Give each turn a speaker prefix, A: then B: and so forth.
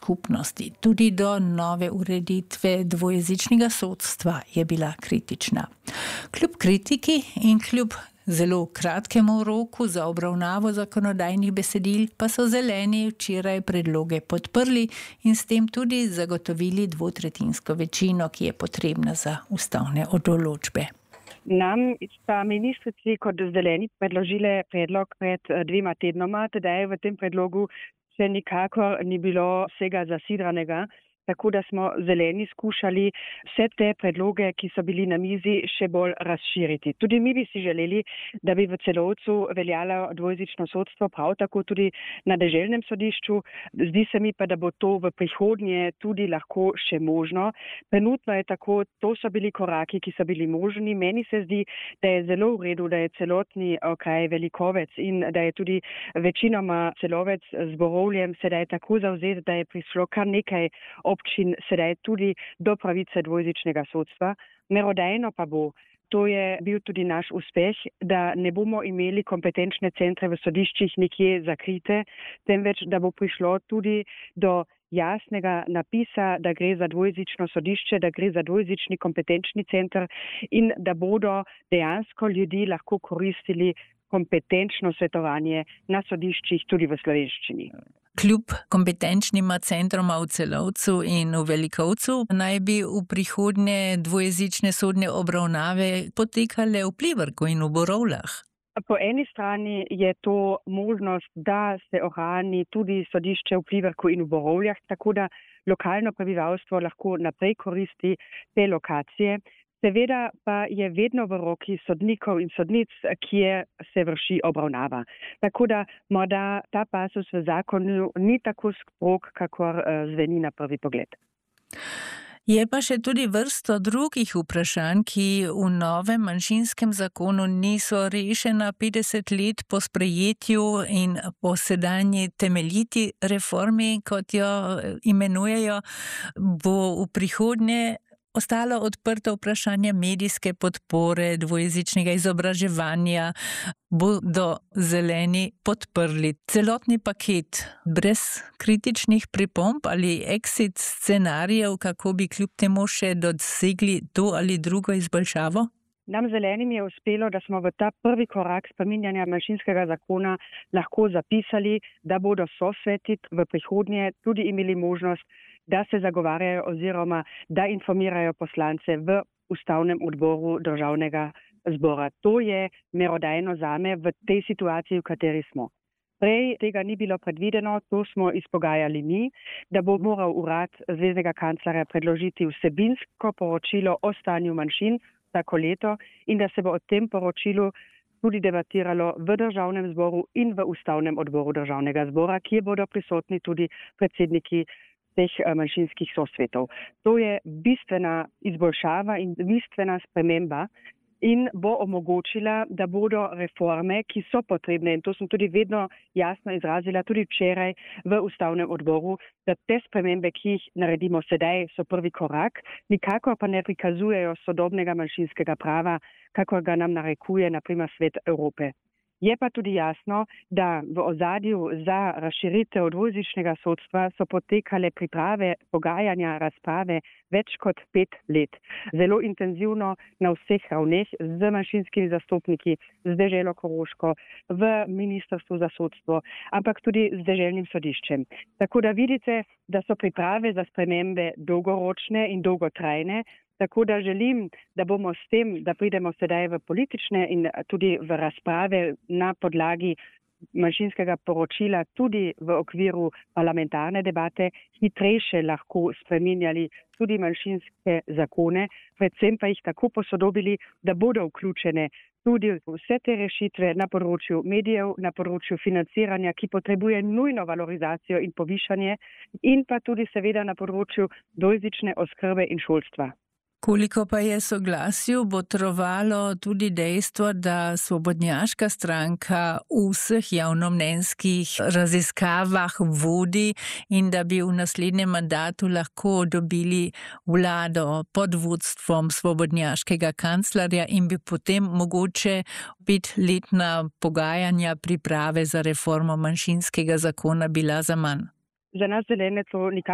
A: skupnosti. Tudi do nove ureditve dvojezičnega sodstva je bila kritična. Kljub kritiki in kljub zelo kratkemu roku za obravnavo zakonodajnih besedil pa so zeleni včeraj predloge podprli in s tem tudi zagotovili dvotretjinsko večino, ki je potrebna za ustavne določbe.
B: Nam sta ministrici kot zeleni predložile predlog pred 2 tednoma, tedaj v tem predlogu še nikakor ni bilo vsega zasidranega, tako da smo zeleni skušali vse te predloge, ki so bili na mizi, še bolj razširiti. Tudi mi bi si želeli, da bi v Celovcu veljalo dvojezično sodstvo, prav tako tudi na deželnem sodišču. Zdi se mi pa, da bo to v prihodnje tudi lahko še možno. Trenutno je tako, to so bili koraki, ki so bili možni. Meni se zdi, da je zelo v redu, da je celotni okraj Velikovec in da je tudi večinoma Celovec z Borovljem sedaj tako zavzet, da je prišlo kar nekaj občin sedaj tudi do pravice dvojezičnega sodstva. Merodajno pa bo, to je bil tudi naš uspeh, da ne bomo imeli kompetenčne centre v sodiščih nekje zakrite, temveč da bo prišlo tudi do jasnega napisa, da gre za dvojezično sodišče, da gre za dvojezični kompetenčni center in da bodo dejansko ljudi lahko koristili kompetenčno svetovanje na sodiščih tudi v slovenščini.
A: Kljub kompetenčnima centroma v Celovcu in v Velikovcu naj bi v prihodnje dvojezične sodne obravnave potekale v Pliberku in v Borovljah.
B: Po eni strani je to možnost, da se ohrani tudi sodišče v Pliberku in v Borovljah, tako da lokalno prebivalstvo lahko naprej koristi te lokacije. Seveda pa je vedno v roki sodnikov in sodnic, kjer se vrši obravnava. Tako da morda ta pasus v zakonu ni tako strog, kakor zveni na prvi pogled.
A: Je pa še tudi vrsto drugih vprašanj, ki v novem manjšinskem zakonu niso rešena 50 let po sprejetju in po sedanji temeljiti reformi, kot jo imenujejo, bo v prihodnje ostalo odprto vprašanje medijske podpore, dvojezičnega izobraževanja. Bodo zeleni podprli celotni paket brez kritičnih pripomb ali exit scenarijev, kako bi kljub temu še dosegli to ali drugo izboljšavo?
B: Nam zelenim je uspelo, da smo v ta prvi korak spreminjanja manjšinskega zakona lahko zapisali, da bodo sosveti v prihodnje tudi imeli možnost, da se zagovarjajo oziroma da informirajo poslance v ustavnem odboru državnega zbora. To je merodajno zame v tej situaciji, v kateri smo. Prej tega ni bilo predvideno, to smo izpogajali mi, da bo moral urad zveznega kanclerja predložiti vsebinsko poročilo o stanju manjšin vsako leto in da se bo o tem poročilu tudi debatiralo v državnem zboru in v ustavnem odboru državnega zbora, kjer bodo prisotni tudi predsedniki teh manjšinskih sosvetov. To je bistvena izboljšava in bistvena sprememba in bo omogočila, da bodo reforme, ki so potrebne, in to sem tudi vedno jasno izrazila, tudi včeraj v ustavnem odboru, da te spremembe, ki jih naredimo sedaj, so prvi korak, nikakor pa ne prikazujejo sodobnega manjšinskega prava, kakor ga nam narekuje na primer Svet Evrope. Je pa tudi jasno, da v ozadju za razširitev dvojezičnega sodstva so potekale priprave, pogajanja, razprave več kot 5 let. Zelo intenzivno na vseh ravneh z manjšinskimi zastopniki, z deželo Koroško, v Ministrstvu za sodstvo, ampak tudi z deželnim sodiščem. Tako da vidite, da so priprave za spremembe dolgoročne in dolgotrajne. Tako da želim, da bomo s tem, da pridemo sedaj v politične in tudi v razprave na podlagi manjšinskega poročila, tudi v okviru parlamentarne debate, hitrejše lahko spreminjali tudi manjšinske zakone, predvsem pa jih tako posodobili, da bodo vključene tudi vse te rešitve na področju medijev, na področju financiranja, ki potrebuje nujno valorizacijo in povišanje, in pa tudi seveda na področju dvojezične oskrbe in šolstva.
A: Koliko pa je soglasju botrovalo tudi dejstvo, da Svobodnjaška stranka v vseh javnomnenjskih raziskavah vodi in da bi v naslednjem mandatu lahko dobili vlado pod vodstvom svobodnjaškega kanclerja in bi potem mogoče 5-letna pogajanja priprave za reformo manjšinskega zakona bila za manj?
B: Za nas zelene to nikakor